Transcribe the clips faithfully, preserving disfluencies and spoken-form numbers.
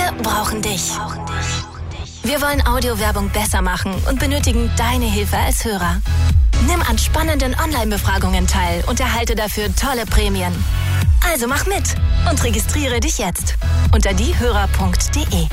Wir brauchen dich. Wir wollen Audiowerbung besser machen und benötigen deine Hilfe als Hörer. Nimm an spannenden Online-Befragungen teil und erhalte dafür tolle Prämien. Also mach mit und registriere dich jetzt unter diehörer punkt de.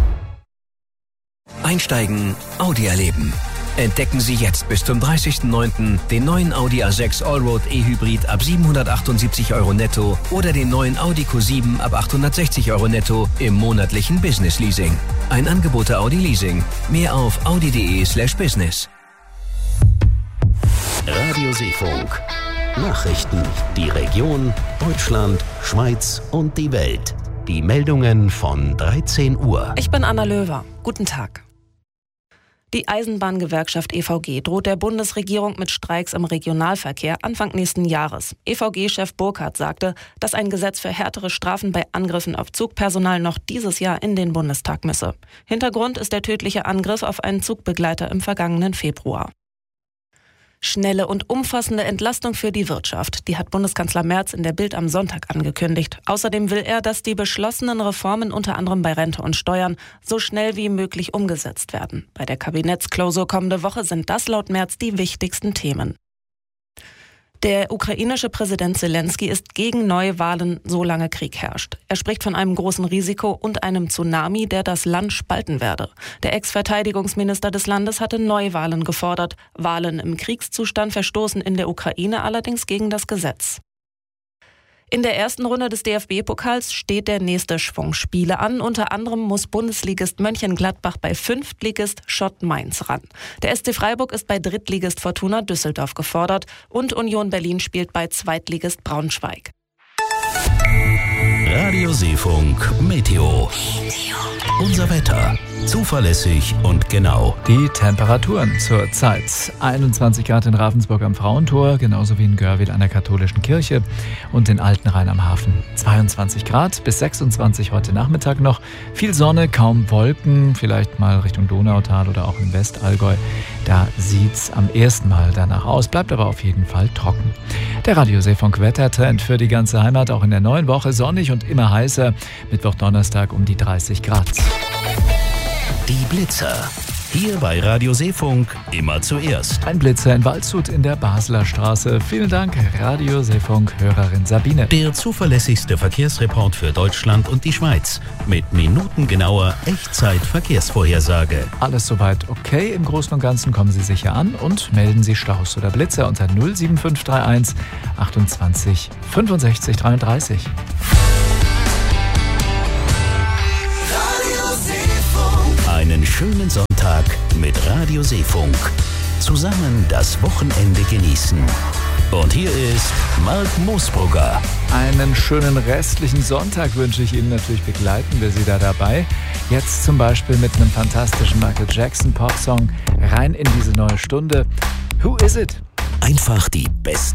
Einsteigen, Audi erleben. Entdecken Sie jetzt bis zum dreißigsten neunten den neuen Audi A sechs Allroad E-Hybrid ab siebenhundertachtundsiebzig Euro netto oder den neuen Audi Q sieben ab achthundertsechzig Euro netto im monatlichen Business Leasing. Ein Angebot der Audi Leasing. Mehr auf audi.de slash business. Radio Seefunk. Nachrichten. Die Region, Deutschland, Schweiz und die Welt. Die Meldungen von dreizehn Uhr. Ich bin Anna Löwer. Guten Tag. Die Eisenbahngewerkschaft E V G droht der Bundesregierung mit Streiks im Regionalverkehr Anfang nächsten Jahres. E V G-Chef Burkhardt sagte, dass ein Gesetz für härtere Strafen bei Angriffen auf Zugpersonal noch dieses Jahr in den Bundestag müsse. Hintergrund ist der tödliche Angriff auf einen Zugbegleiter im vergangenen Februar. Schnelle und umfassende Entlastung für die Wirtschaft. Die hat Bundeskanzler Merz in der Bild am Sonntag angekündigt. Außerdem will er, dass die beschlossenen Reformen unter anderem bei Rente und Steuern so schnell wie möglich umgesetzt werden. Bei der Kabinettsklausur kommende Woche sind das laut Merz die wichtigsten Themen. Der ukrainische Präsident Zelensky ist gegen Neuwahlen, solange Krieg herrscht. Er spricht von einem großen Risiko und einem Tsunami, der das Land spalten werde. Der Ex-Verteidigungsminister des Landes hatte Neuwahlen gefordert. Wahlen im Kriegszustand verstoßen in der Ukraine allerdings gegen das Gesetz. In der ersten Runde des D F B-Pokals steht der nächste Schwung Spiele an. Unter anderem muss Bundesligist Mönchengladbach bei Fünftligist Schott Mainz ran. Der S C Freiburg ist bei Drittligist Fortuna Düsseldorf gefordert und Union Berlin spielt bei Zweitligist Braunschweig. Radio Seefunk Meteo. Unser Wetter. Zuverlässig und genau. Die Temperaturen zur Zeit. einundzwanzig Grad in Ravensburg am Frauentor, genauso wie in Görwihl an der katholischen Kirche und in Altenrhein am Hafen. zweiundzwanzig Grad bis sechsundzwanzig heute Nachmittag noch. Viel Sonne, kaum Wolken, vielleicht mal Richtung Donautal oder auch im Westallgäu. Da sieht's am ersten Mal danach aus, bleibt aber auf jeden Fall trocken. Der Radio Seefunk Wettertrend für die ganze Heimat, auch in der neuen Woche sonnig und immer heißer. Mittwoch, Donnerstag um die dreißig Grad. Die Blitzer. Hier bei Radio Seefunk immer zuerst. Ein Blitzer in Waldshut in der Basler Straße. Vielen Dank, Radio Seefunk-Hörerin Sabine. Der zuverlässigste Verkehrsreport für Deutschland und die Schweiz. Mit minutengenauer Echtzeit-Verkehrsvorhersage. Alles soweit okay. Im Großen und Ganzen kommen Sie sicher an und melden Sie Staus oder Blitzer unter null sieben fünf drei eins achtundzwanzig fünfundsechzig dreiunddreißig. Einen schönen Sonntag mit Radio Seefunk. Zusammen das Wochenende genießen. Und hier ist Mark Moosbrugger. Einen schönen restlichen Sonntag wünsche ich Ihnen. Natürlich begleiten wir Sie da dabei. Jetzt zum Beispiel mit einem fantastischen Michael Jackson Popsong rein in diese neue Stunde. Who is it? Einfach die beste